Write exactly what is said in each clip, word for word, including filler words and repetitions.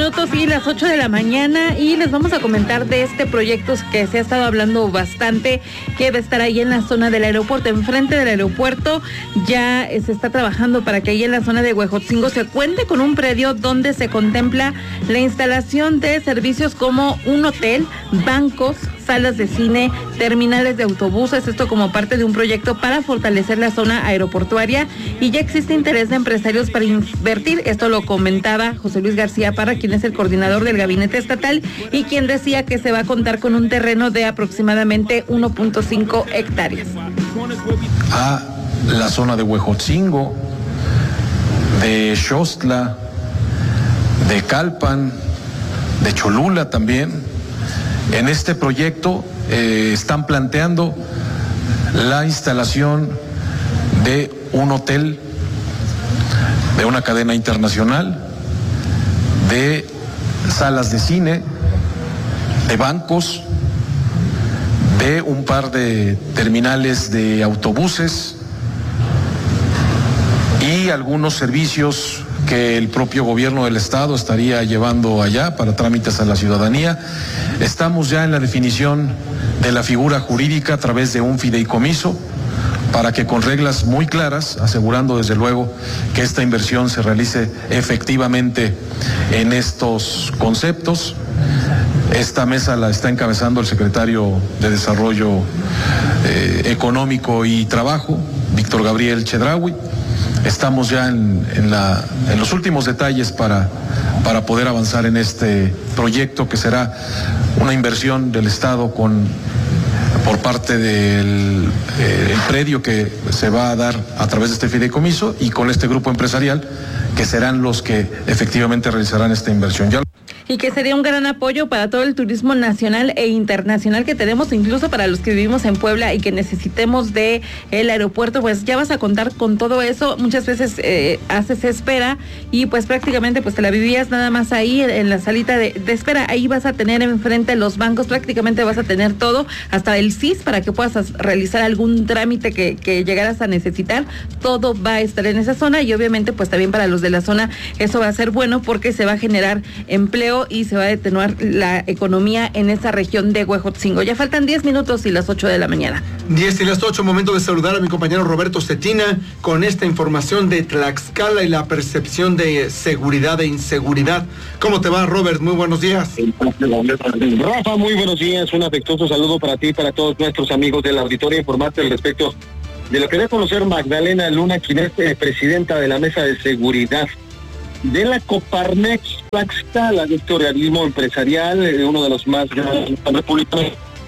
minutos y las ocho de la mañana, y les vamos a comentar de este proyecto que se ha estado hablando bastante, que va a estar ahí en la zona del aeropuerto, enfrente del aeropuerto. Ya se está trabajando para que ahí en la zona de Huejotzingo se cuente con un predio donde se contempla la instalación de servicios como un hotel, bancos, salas de cine, terminales de autobuses, esto como parte de un proyecto para fortalecer la zona aeroportuaria, y ya existe interés de empresarios para invertir. Esto lo comentaba José Luis García Parra, quien es el coordinador del gabinete estatal y quien decía que se va a contar con un terreno de aproximadamente uno punto cinco hectáreas. A la zona de Huejotzingo, de Xostla, de Calpan, de Cholula también. En este proyecto eh, están planteando la instalación de un hotel de una cadena internacional, de salas de cine, de bancos, de un par de terminales de autobuses y algunos servicios que el propio gobierno del estado estaría llevando allá para trámites a la ciudadanía. Estamos ya en la definición de la figura jurídica a través de un fideicomiso, para que con reglas muy claras, asegurando desde luego que esta inversión se realice efectivamente en estos conceptos. Esta mesa la está encabezando el secretario de Desarrollo eh, Económico y Trabajo, Víctor Gabriel Chedraui. Estamos ya en, en, la, en los últimos detalles para, para poder avanzar en este proyecto, que será una inversión del Estado con, por parte del eh, el predio que se va a dar a través de este fideicomiso, y con este grupo empresarial, que serán los que efectivamente realizarán esta inversión. Ya Y que sería un gran apoyo para todo el turismo nacional e internacional que tenemos, incluso para los que vivimos en Puebla y que necesitemos de el aeropuerto. Pues ya vas a contar con todo eso. Muchas veces eh, haces espera y pues prácticamente pues te la vivías nada más ahí en la salita de, de espera. Ahí vas a tener enfrente los bancos, prácticamente vas a tener todo, hasta el C I S, para que puedas realizar algún trámite que, que llegaras a necesitar. Todo va a estar en esa zona, y obviamente pues también para los de la zona eso va a ser bueno, porque se va a generar empleo y se va a detener la economía en esa región de Huejotzingo. Ya faltan diez minutos y las ocho de la mañana. diez y las ocho, momento de saludar a mi compañero Roberto Cetina con esta información de Tlaxcala y la percepción de seguridad e inseguridad. ¿Cómo te va, Robert? Muy buenos días. Rafa, muy buenos días. Un afectuoso saludo para ti y para todos nuestros amigos del auditorio. Informarte al respecto de lo que debe conocer Magdalena Luna, quien es eh, presidenta de la Mesa de Seguridad de la Coparmex Tlaxcala, de este organismo empresarial, eh, uno de los más grandes de la República.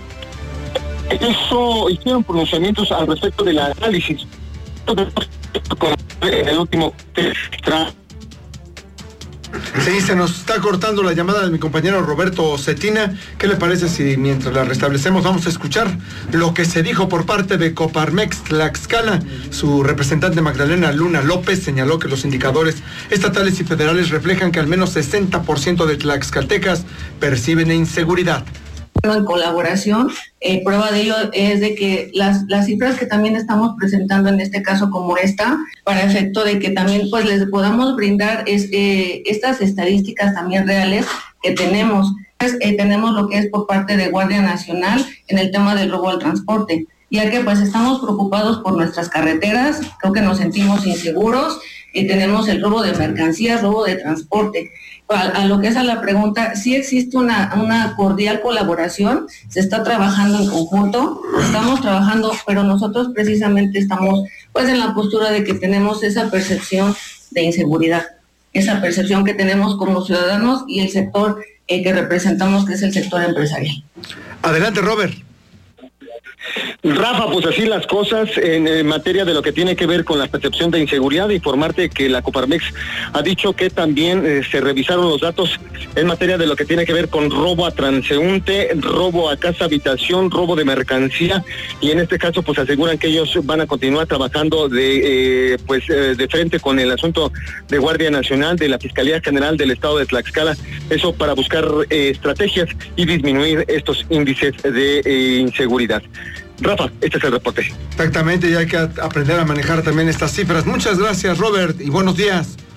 Eso hicieron pronunciamientos al respecto del análisis con el último tra- Sí, se nos está cortando la llamada de mi compañero Roberto Cetina. ¿Qué le parece si mientras la restablecemos vamos a escuchar lo que se dijo por parte de Coparmex Tlaxcala? Su representante Magdalena Luna López señaló que los indicadores estatales y federales reflejan que al menos sesenta por ciento de tlaxcaltecas perciben inseguridad. En colaboración, eh, prueba de ello es de que las, las cifras que también estamos presentando en este caso como esta, para efecto de que también pues les podamos brindar es, eh, estas estadísticas también reales que tenemos. Pues, eh, tenemos lo que es por parte de Guardia Nacional en el tema del robo al transporte, ya que pues estamos preocupados por nuestras carreteras, creo que nos sentimos inseguros, eh, tenemos el robo de mercancías, robo de transporte. A, a lo que es a la pregunta, sí existe una, una cordial colaboración, se está trabajando en conjunto, estamos trabajando, pero nosotros precisamente estamos pues en la postura de que tenemos esa percepción de inseguridad, esa percepción que tenemos como ciudadanos y el sector eh, que representamos, que es el sector empresarial. Adelante, Robert. Rafa, pues así las cosas en, en materia de lo que tiene que ver con la percepción de inseguridad. Informarte que la Coparmex ha dicho que también eh, se revisaron los datos en materia de lo que tiene que ver con robo a transeúnte, robo a casa habitación, robo de mercancía, y en este caso pues aseguran que ellos van a continuar trabajando de eh, pues eh, de frente con el asunto de Guardia Nacional, de la Fiscalía General del Estado de Tlaxcala, eso para buscar eh, estrategias y disminuir estos índices de eh, inseguridad. Rafa, este es el reporte. Exactamente, y hay que aprender a manejar también estas cifras. Muchas gracias, Robert, y buenos días.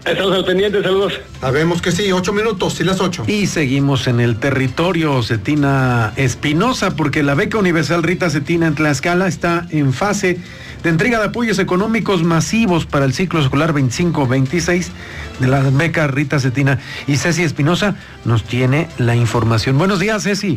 Estamos al pendiente, saludos. Sabemos que sí, ocho minutos y las ocho. Y seguimos en el territorio Cetina Espinosa, porque la beca universal Rita Cetina en Tlaxcala está en fase de entrega de apoyos económicos masivos para el ciclo escolar veinticinco veintiséis de la beca Rita Cetina. Y Ceci Espinosa nos tiene la información. Buenos días, Ceci.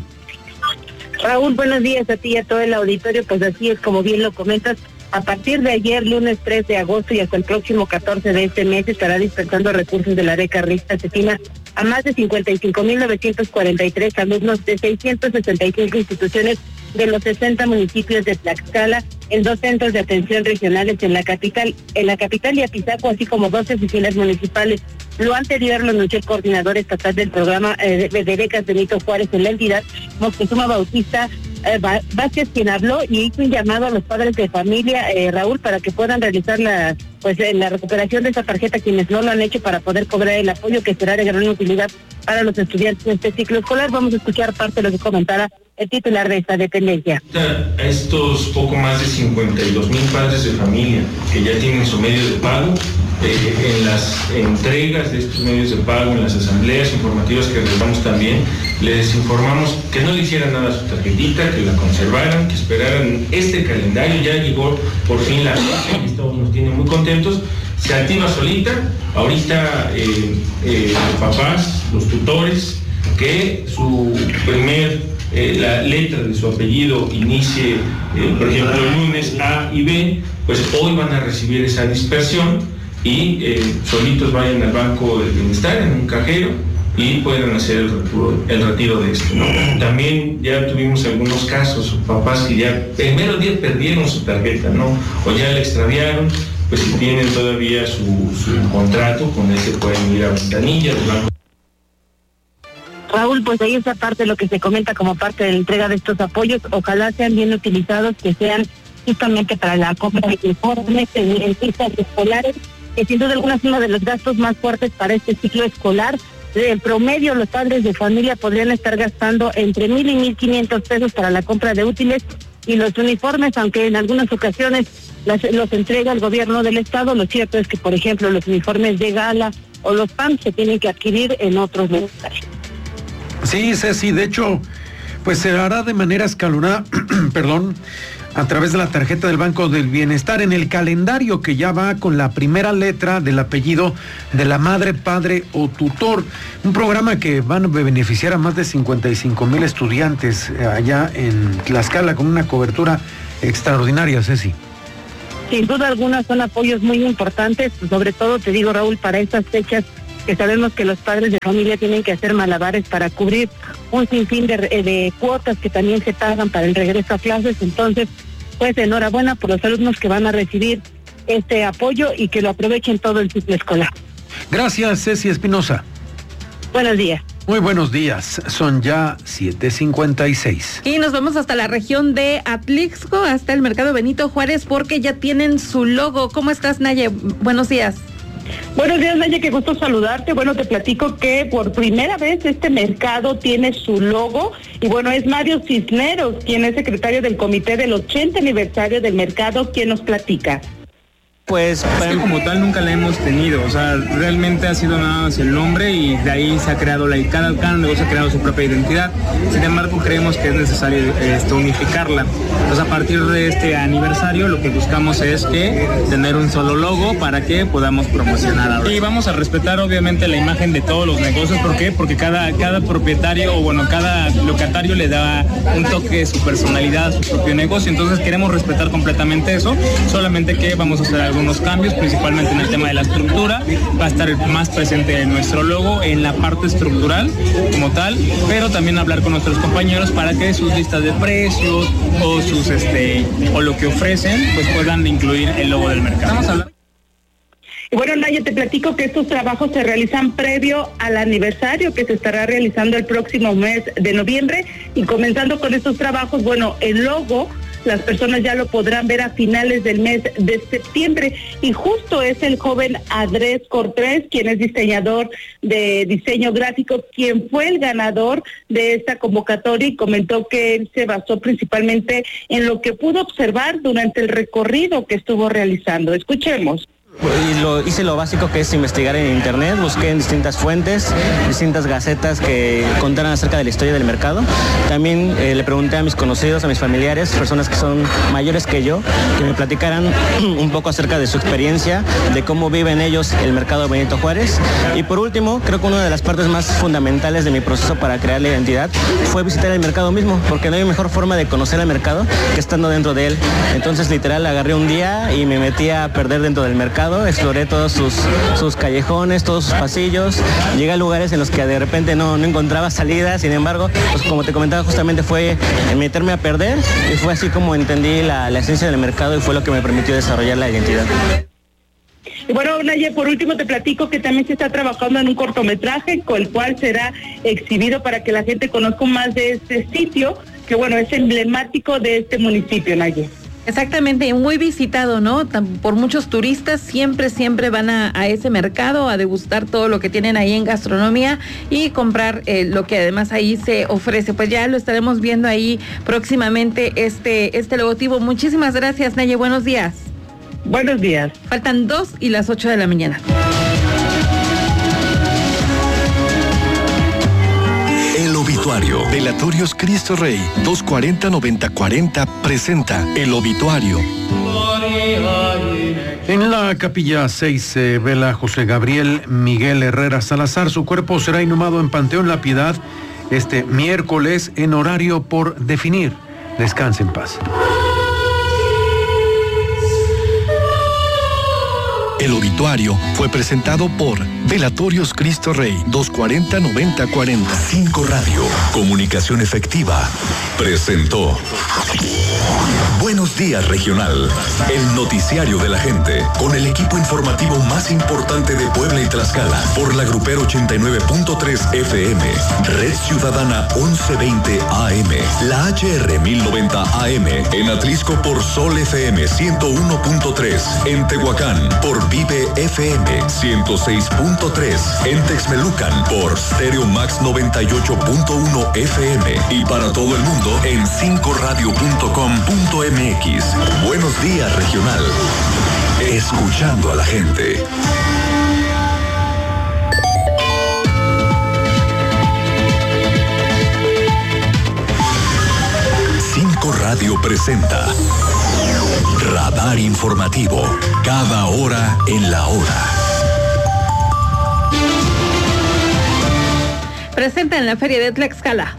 Raúl, buenos días a ti y a todo el auditorio. Pues así es, como bien lo comentas, a partir de ayer, lunes tres de agosto y hasta el próximo catorce de este mes, estará dispensando recursos de la beca Rita Cetina a más de cincuenta y cinco mil novecientos cuarenta y tres alumnos de seiscientas sesenta y cinco instituciones de los sesenta municipios de Tlaxcala, en dos centros de atención regionales en la capital, en la capital y Apizaco, así como dos oficinas municipales. Lo anterior lo anunció el coordinador estatal del programa eh, de, de becas Benito Juárez en la entidad, Moctezuma Bautista eh, Vázquez, quien habló y hizo un llamado a los padres de familia, eh, Raúl, para que puedan realizar la pues eh, la recuperación de esa tarjeta, quienes no lo han hecho, para poder cobrar el apoyo que será de gran utilidad para los estudiantes de este ciclo escolar. Vamos a escuchar parte de lo que comentara el titular de esta dependencia. A estos poco más de cincuenta y dos mil padres de familia que ya tienen su medio de pago, eh, en las entregas de estos medios de pago, en las asambleas informativas que realizamos también, les informamos que no le hicieran nada a su tarjetita, que la conservaran, que esperaran este calendario. Ya llegó por fin la fecha y esto nos tiene muy contentos. Se activa solita. Ahorita eh, eh, los papás, los tutores, que su primer Eh, la letra de su apellido inicie, eh, por ejemplo, el lunes A y B, pues hoy van a recibir esa dispersión y eh, solitos vayan al Banco del Bienestar, en un cajero, y puedan hacer el retiro, el retiro de esto, ¿no? También ya tuvimos algunos casos, papás que ya el mero día perdieron su tarjeta, ¿no? O ya la extraviaron. Pues si tienen todavía su, su contrato, con ese pueden ir a ventanilla del banco. Raúl, pues ahí está parte de lo que se comenta como parte de la entrega de estos apoyos. Ojalá sean bien utilizados, que sean justamente para la compra de uniformes, en fiestas escolares, que sin duda alguna es uno de los gastos más fuertes para este ciclo escolar. En promedio, los padres de familia podrían estar gastando entre mil y mil quinientos pesos para la compra de útiles y los uniformes, aunque en algunas ocasiones las, los entrega el gobierno del estado. Lo cierto es que, por ejemplo, los uniformes de gala o los P A M se tienen que adquirir en otros lugares. Sí, Ceci, de hecho, pues se hará de manera escalonada, perdón, a través de la tarjeta del Banco del Bienestar, en el calendario que ya va con la primera letra del apellido de la madre, padre o tutor. Un programa que van a beneficiar a más de cincuenta y cinco mil estudiantes allá en Tlaxcala, con una cobertura extraordinaria, Ceci. Sin duda alguna son apoyos muy importantes, sobre todo, te digo, Raúl, para estas fechas que sabemos que los padres de familia tienen que hacer malabares para cubrir un sinfín de, de cuotas que también se pagan para el regreso a clases. Entonces, pues enhorabuena por los alumnos que van a recibir este apoyo y que lo aprovechen todo el ciclo escolar. Gracias, Ceci Espinosa. Buenos días. Muy buenos días, son ya siete cincuenta y seis. Y nos vamos hasta la región de Atlixco, hasta el mercado Benito Juárez, porque ya tienen su logo. ¿Cómo estás, Naye? Buenos días. Buenos días, Naye, qué gusto saludarte. Bueno, te platico que por primera vez este mercado tiene su logo y bueno, es Mario Cisneros, quien es secretario del comité del ochenta aniversario del mercado, quien nos platica. Pues es como tal nunca la hemos tenido, o sea, realmente ha sido nada más el nombre y de ahí se ha creado, la, cada, cada negocio ha creado su propia identidad. Sin embargo, creemos que es necesario este, unificarla. Entonces, a partir de este aniversario, lo que buscamos es que tener un solo logo para que podamos promocionar ahora. Y vamos a respetar obviamente la imagen de todos los negocios. ¿Por qué? Porque cada, cada propietario o bueno, cada locatario le da un toque, su personalidad, su propio negocio. Entonces queremos respetar completamente eso, solamente que vamos a hacer algo algunos cambios, principalmente en el tema de la estructura. Va a estar más presente nuestro logo en la parte estructural como tal, pero también hablar con nuestros compañeros para que sus listas de precios o sus este o lo que ofrecen pues puedan incluir el logo del mercado. Vamos a hablar. Y bueno, Naye, te platico que estos trabajos se realizan previo al aniversario que se estará realizando el próximo mes de noviembre, y comenzando con estos trabajos, bueno, el logo las personas ya lo podrán ver a finales del mes de septiembre, y justo es el joven Andrés Cortés, quien es diseñador de diseño gráfico, quien fue el ganador de esta convocatoria, y comentó que él se basó principalmente en lo que pudo observar durante el recorrido que estuvo realizando. Escuchemos. Y lo, hice lo básico, que es investigar en internet, busqué en distintas fuentes, distintas gacetas que contaran acerca de la historia del mercado. También eh, le pregunté a mis conocidos, a mis familiares, personas que son mayores que yo, que me platicaran un poco acerca de su experiencia, de cómo viven ellos el mercado Benito Juárez. Y por último, creo que una de las partes más fundamentales de mi proceso para crear la identidad fue visitar el mercado mismo, porque no hay mejor forma de conocer el mercado que estando dentro de él. Entonces, literal, agarré un día y me metí a perder dentro del mercado. Exploré todos sus, sus callejones, todos sus pasillos, llegué a lugares en los que de repente no, no encontraba salida. Sin embargo, pues como te comentaba, justamente fue meterme a perder y fue así como entendí la, la esencia del mercado y fue lo que me permitió desarrollar la identidad. Y bueno, Naye, por último te platico que también se está trabajando en un cortometraje con el cual será exhibido para que la gente conozca más de este sitio, que bueno, es emblemático de este municipio, Naye. Exactamente, muy visitado, ¿no? Por muchos turistas, siempre, siempre van a, a ese mercado a degustar todo lo que tienen ahí en gastronomía y comprar eh, lo que además ahí se ofrece. Pues ya lo estaremos viendo ahí próximamente, este, este logotipo. Muchísimas gracias, Naye, buenos días. Buenos días. Faltan dos y las ocho de la mañana. El obituario. Velatorios Cristo Rey doscientos cuarenta noventa cuarenta presenta El obituario. En la capilla seis se vela José Gabriel Miguel Herrera Salazar. Su cuerpo será inhumado en Panteón La Piedad este miércoles en horario por definir. Descanse en paz. El obituario fue presentado por Velatorios Cristo Rey doscientos cuarenta noventa cuarenta. Cinco Radio, comunicación efectiva, presentó Buenos Días Regional, el noticiario de la gente, con el equipo informativo más importante de Puebla y Tlaxcala, por la Grupero ochenta y nueve punto tres F M, Red Ciudadana once veinte A M, la H R mil noventa A M, en Atlisco por Sol F M ciento uno punto tres, en Tehuacán por Vive F M ciento seis punto tres, en Texmelucan por Stereo Max noventa y ocho punto uno F M y para todo el mundo en cinco radio punto com punto m x. Buenos Días Regional, escuchando a la gente. Cinco Radio presenta Radar Informativo, cada hora en la hora. Presenta en la Feria de Tlaxcala.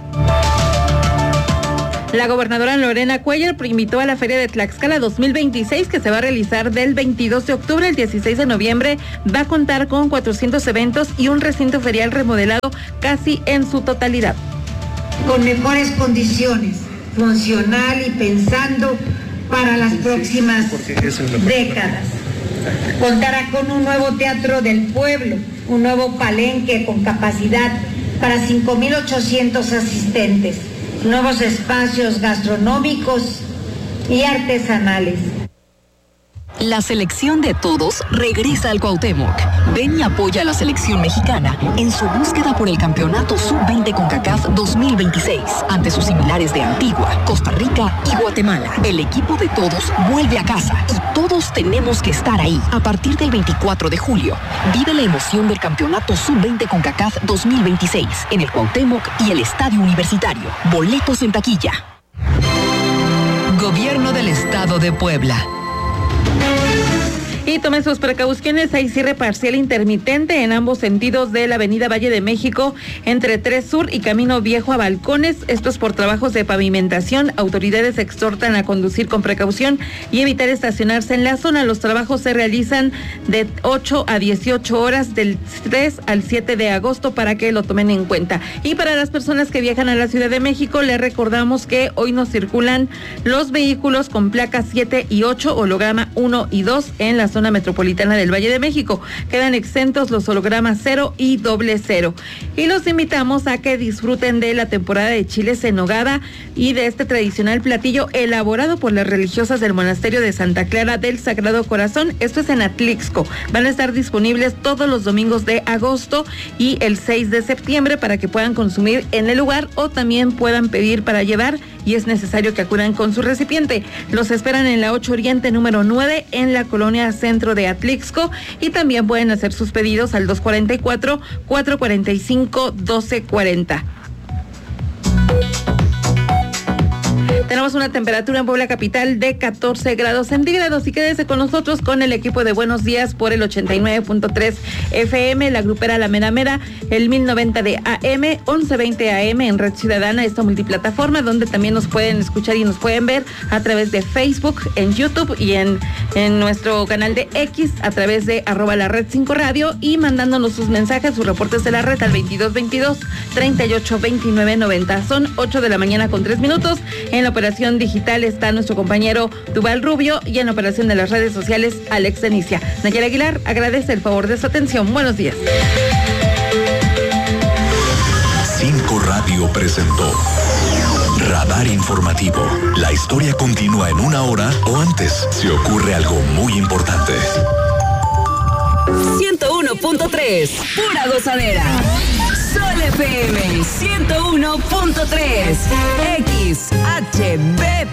La gobernadora Lorena Cuellar invitó a la Feria de Tlaxcala dos mil veintiséis, que se va a realizar del veintidós de octubre al dieciséis de noviembre. Va a contar con cuatrocientos eventos y un recinto ferial remodelado casi en su totalidad. Con mejores condiciones, funcional y pensando para las próximas décadas. Contará con un nuevo teatro del pueblo, un nuevo palenque con capacidad para cinco mil ochocientos asistentes, nuevos espacios gastronómicos y artesanales. La selección de todos regresa al Cuauhtémoc. Ven y apoya a la selección mexicana en su búsqueda por el campeonato sub veinte CONCACAF dos mil veintiséis ante sus similares de Antigua, Costa Rica y Guatemala. El equipo de todos vuelve a casa y todos tenemos que estar ahí. A partir del veinticuatro de julio, vive la emoción del campeonato sub veinte CONCACAF dos mil veintiséis en el Cuauhtémoc y el Estadio Universitario. Boletos en taquilla. Gobierno del Estado de Puebla. Y tome sus precauciones, hay cierre parcial intermitente en ambos sentidos de la avenida Valle de México, entre tres Sur y Camino Viejo a Balcones. Esto es por trabajos de pavimentación. Autoridades exhortan a conducir con precaución y evitar estacionarse en la zona. Los trabajos se realizan de ocho a dieciocho horas, del tres al siete de agosto, para que lo tomen en cuenta. Y para las personas que viajan a la Ciudad de México, les recordamos que hoy nos circulan los vehículos con placas siete y ocho, holograma uno y dos en la zona metropolitana del Valle de México. Quedan exentos los hologramas cero y doble cero. Y los invitamos a que disfruten de la temporada de chiles en nogada y de este tradicional platillo elaborado por las religiosas del monasterio de Santa Clara del Sagrado Corazón. Esto es en Atlixco. Van a estar disponibles todos los domingos de agosto y el seis de septiembre para que puedan consumir en el lugar o también puedan pedir para llevar y es necesario que acudan con su recipiente. Los esperan en la ocho Oriente número nueve en la colonia Centro de Atlixco y también pueden hacer sus pedidos al dos cuatro cuatro, cuatro cuatro cinco, uno dos cuatro cero. Tenemos una temperatura en Puebla capital de catorce grados centígrados y quédese con nosotros con el equipo de Buenos Días por el ochenta y nueve punto tres F M, la grupera La Mera Mera, el mil noventa de A M, once veinte A M en Red Ciudadana, esta multiplataforma donde también nos pueden escuchar y nos pueden ver a través de Facebook, en YouTube y en, en nuestro canal de X a través de arroba la red cinco radio y mandándonos sus mensajes, sus reportes de la red al veintidós veintidós, treinta y ocho veintinueve noventa. Son ocho de la mañana con tres minutos. En la operación digital está nuestro compañero Duval Rubio y en la operación de las redes sociales Alex Denicia. Nayara Aguilar agradece el favor de su atención. Buenos días. cinco Radio presentó Radar Informativo. La historia continúa en una hora o antes si ocurre algo muy importante. ciento uno punto tres, pura gozadera. Sol F M ciento uno punto tres, X H B